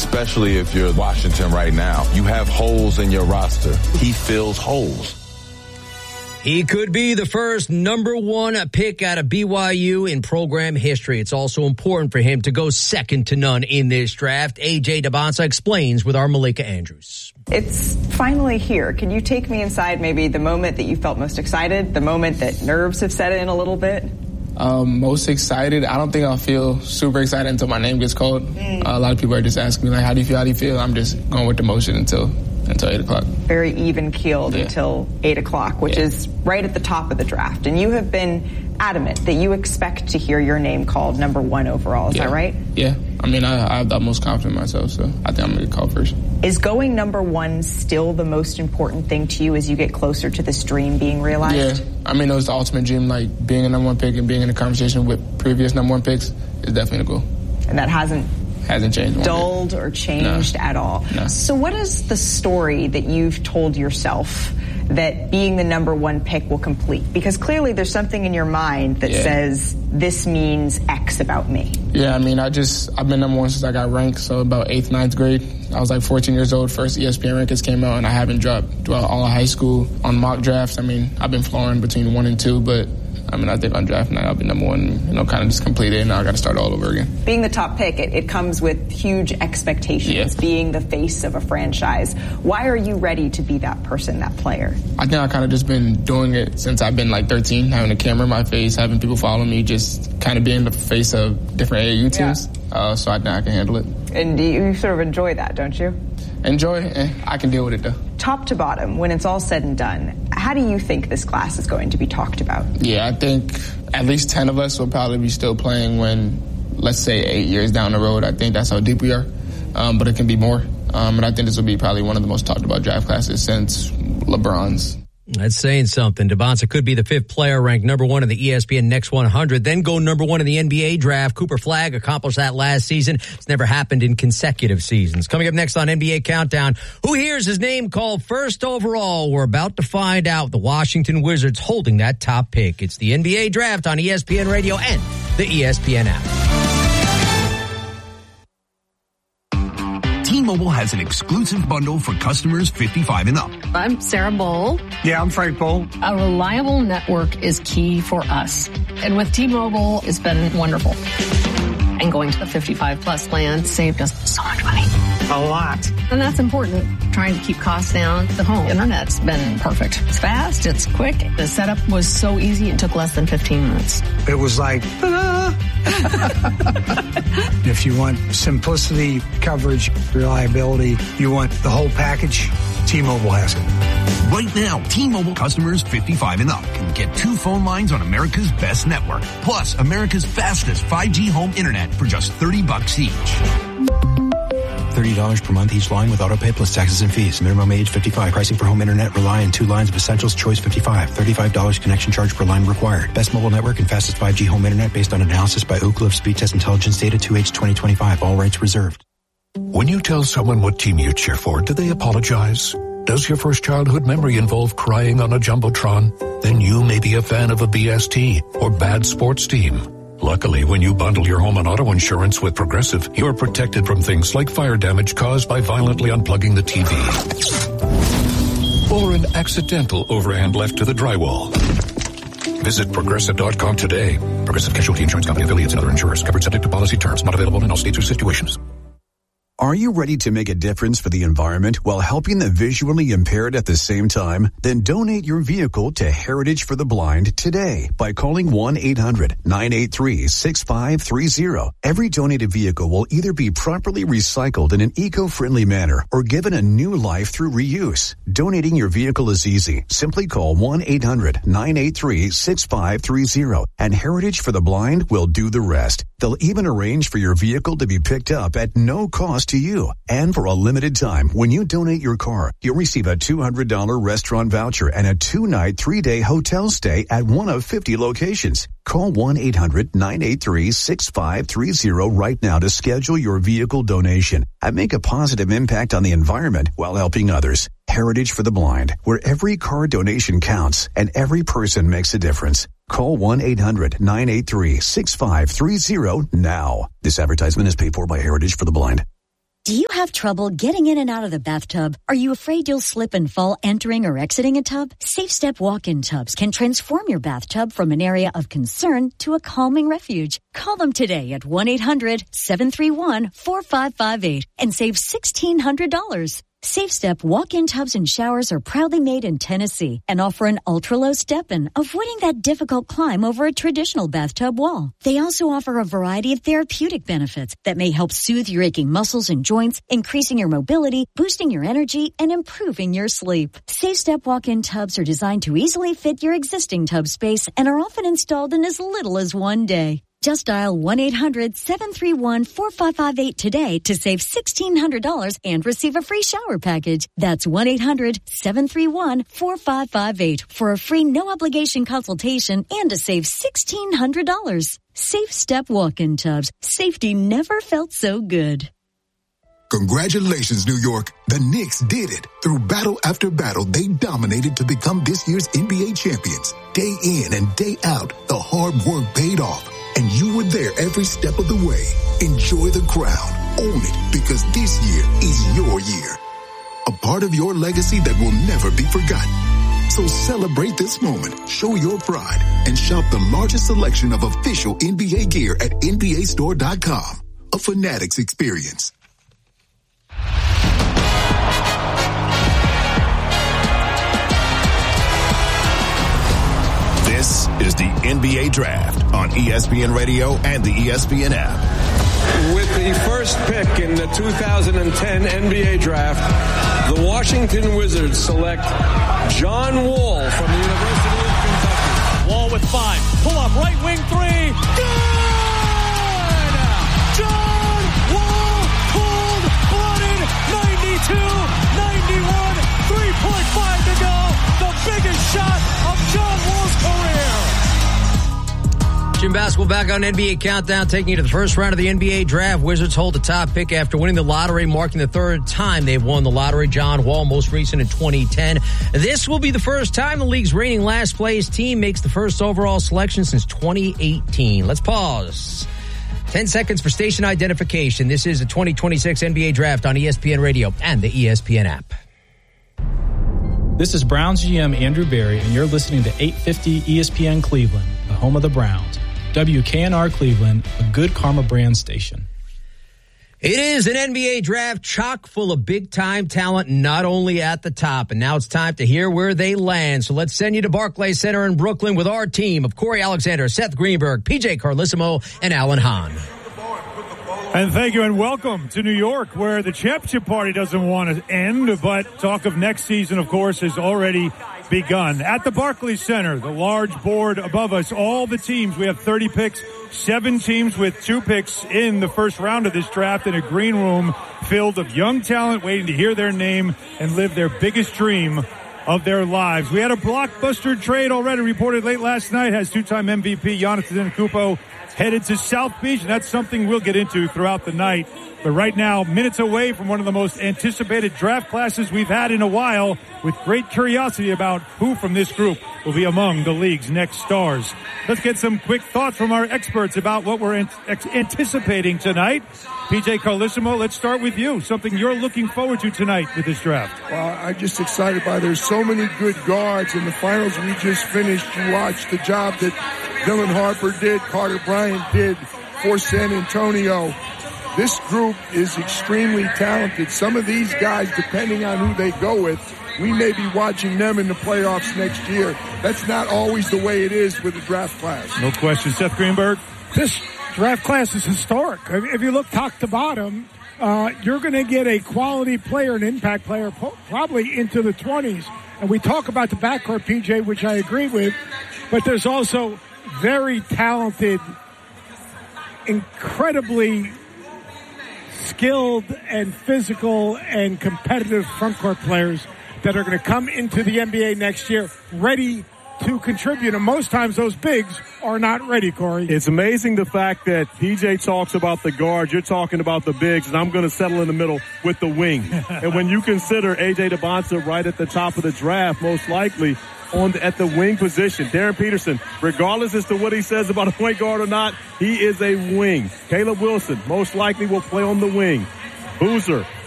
especially if you're Washington right now. You have holes in your roster. He fills holes. He could be the first number one pick out of BYU in program history. It's also important for him to go second to none in this draft. AJ Dybantsa explains with our Malika Andrews. It's finally here. Can you take me inside maybe the moment that you felt most excited, the moment that nerves have set in a little bit? Most excited. I don't think I'll feel super excited until my name gets called. A lot of people are just asking me, like, how do you feel? How do you feel? I'm just going with the motion until 8 o'clock. Very even-keeled until 8 o'clock, which is right at the top of the draft. And you have been adamant that you expect to hear your name called number one overall. Is that right? Yeah. I mean, I have the utmost confidence in myself, so I think I'm going to get called first. Is going number one still the most important thing to you as you get closer to this dream being realized? Yeah. I mean, it was the ultimate dream, like being a number one pick and being in a conversation with previous number one picks is definitely the goal. And that hasn't changed. Dulled or changed at all. No. So what is the story that you've told yourself that being the number one pick will complete? Because clearly there's something in your mind that says this means X about me. Yeah, I mean, I've been number one since I got ranked, so about 8th, 9th grade. I was like 14 years old, first ESPN rankings came out, and I haven't dropped throughout all of high school on mock drafts. I mean, I've been flooring between 1 and 2, but I mean, I think on draft night I'll be number one, kind of just complete it, and now I got to start all over again. Being the top pick, it comes with huge expectations, being the face of a franchise. Why are you ready to be that person, that player? I think I kind of just been doing it since I've been like 13, having a camera in my face, having people follow me, just kind of being the face of different AAU teams. So I think I can handle it. And you sort of enjoy that, don't you? Enjoy, I can deal with it though. Top to bottom, when it's all said and done, how do you think this class is going to be talked about? Yeah, I think at least 10 of us will probably be still playing when, let's say, 8 years down the road. I think that's how deep we are, but it can be more. And I think this will be probably one of the most talked about draft classes since LeBron's. That's saying something. Dybantsa could be the 5th player ranked number one in the ESPN Next 100, then go number one in the NBA draft. Cooper Flagg accomplished that last season. It's never happened in consecutive seasons. Coming up next on NBA Countdown, who hears his name called first overall? We're about to find out. The Washington Wizards holding that top pick. It's the NBA draft on ESPN Radio and the ESPN app. T-Mobile has an exclusive bundle for customers 55 and up. I'm Sarah Bowl. Yeah, I'm Frank Bowl. A reliable network is key for us. And with T-Mobile, it's been wonderful. And going to the 55-plus plan saved us so much money. A lot. And that's important. Trying to keep costs down. The home internet's been perfect. It's fast. It's quick. The setup was so easy. It took less than 15 minutes. It was like, ta-da! If you want simplicity, coverage, reliability, you want the whole package, T-Mobile has it. Right now, T-Mobile customers 55 and up can get 2 phone lines on America's best network, plus America's fastest 5G home internet for just $30 each. $30 per month each line with autopay plus taxes and fees. Minimum age 55. Pricing for home internet rely on 2 lines of Essentials Choice 55. $35 connection charge per line required. Best mobile network and fastest 5G home internet based on analysis by Ookla of Speed Test Intelligence data 2H 2025. All rights reserved. When you tell someone what team you cheer for, do they apologize? Does your first childhood memory involve crying on a Jumbotron? Then you may be a fan of a BST or bad sports team. Luckily, when you bundle your home and auto insurance with Progressive, you're protected from things like fire damage caused by violently unplugging the TV. Or an accidental overhand left to the drywall. Visit Progressive.com today. Progressive Casualty Insurance Company affiliates and other insurers. Covered subject to policy terms. Not available in all states or situations. Are you ready to make a difference for the environment while helping the visually impaired at the same time? Then donate your vehicle to Heritage for the Blind today by calling 1-800-983-6530. Every donated vehicle will either be properly recycled in an eco-friendly manner or given a new life through reuse. Donating your vehicle is easy. Simply call 1-800-983-6530 and Heritage for the Blind will do the rest. They'll even arrange for your vehicle to be picked up at no cost to you. And for a limited time, when you donate your car, you'll receive a $200 restaurant voucher and a 2-night, 3-day hotel stay at one of 50 locations. Call 1-800-983-6530 right now to schedule your vehicle donation and make a positive impact on the environment while helping others. Heritage for the Blind, where every car donation counts and every person makes a difference. Call 1-800-983-6530 now. This advertisement is paid for by Heritage for the Blind. Do you have trouble getting in and out of the bathtub? Are you afraid you'll slip and fall entering or exiting a tub? Safe Step walk-in tubs can transform your bathtub from an area of concern to a calming refuge. Call them today at 1-800-731-4558 and save $1,600. Safe Step walk-in tubs and showers are proudly made in Tennessee and offer an ultra-low step-in, avoiding that difficult climb over a traditional bathtub wall. They also offer a variety of therapeutic benefits that may help soothe your aching muscles and joints, increasing your mobility, boosting your energy, and improving your sleep. Safe Step walk-in tubs are designed to easily fit your existing tub space and are often installed in as little as one day. Just dial 1-800-731-4558 today to save $1,600 and receive a free shower package. That's 1-800-731-4558 for a free no-obligation consultation and to save $1,600. Safe Step walk-in tubs. Safety never felt so good. Congratulations, New York. The Knicks did it. Through battle after battle, they dominated to become this year's NBA champions. Day in and day out, the hard work paid off. And you were there every step of the way. Enjoy the crown. Own it, because this year is your year. A part of your legacy that will never be forgotten. So celebrate this moment, show your pride, and shop the largest selection of official NBA gear at NBAstore.com. A Fanatics experience. This is the NBA Draft on ESPN Radio and the ESPN app. With the first pick in the 2010 NBA Draft, the Washington Wizards select John Wall from the University of Kentucky. Wall with 5. Pull up, right wing 3. Good! John Wall, cold-blooded, 92-91, 3.5 to go. The biggest shot of John Wall's career. Jim Basketball back on NBA Countdown, taking you to the first round of the NBA Draft. Wizards hold the top pick after winning the lottery, marking the third time they've won the lottery. John Wall, most recent in 2010. This will be the first time the league's reigning last place team makes the first overall selection since 2018. Let's pause. 10 seconds for station identification. This is the 2026 NBA Draft on ESPN Radio and the ESPN app. This is Browns GM Andrew Berry, and you're listening to 850 ESPN Cleveland, the home of the Browns. WKNR Cleveland, a Good Karma brand station. It is an NBA Draft chock full of big-time talent, not only at the top. And now it's time to hear where they land. So let's send you to Barclays Center in Brooklyn with our team of Corey Alexander, Seth Greenberg, PJ Carlissimo, and Alan Hahn. And thank you and welcome to New York, where the championship party doesn't want to end, but talk of next season, of course, has already begun. At the Barclays Center, the large board above us, all the teams, we have 30 picks, 7 teams with 2 picks in the first round of this draft, in a green room filled of young talent waiting to hear their name and live their biggest dream of their lives. We had a blockbuster trade already reported late last night, has 2-time MVP Giannis Antetokounmpo headed to South Beach, and that's something we'll get into throughout the night. But right now, minutes away from one of the most anticipated draft classes we've had in a while, with great curiosity about who from this group will be among the league's next stars. Let's get some quick thoughts from our experts about what we're anticipating tonight. PJ Carlissimo, let's start with you. Something you're looking forward to tonight with this draft. Well, I'm just excited by there's so many good guards in the finals we just finished. You watched the job that Dylan Harper did, Carter Bryant did for San Antonio. This group is extremely talented. Some of these guys, depending on who they go with, we may be watching them in the playoffs next year. That's not always the way it is with the draft class. No question. Seth Greenberg? This draft class is historic. If you look top to bottom, you're going to get a quality player, an impact player, probably into the 20s. And we talk about the backcourt, PJ, which I agree with, but there's also very talented, incredibly skilled and physical and competitive frontcourt players that are going to come into the NBA next year ready to contribute. And most times those bigs are not ready, Corey. It's amazing the fact that PJ talks about the guards, you're talking about the bigs, and I'm going to settle in the middle with the wing. And when you consider A.J. Debonsa right at the top of the draft, most likely at the wing position, Darren Peterson, regardless as to what he says about a point guard or not, he is a wing. Caleb Wilson most likely will play on the wing. Boozer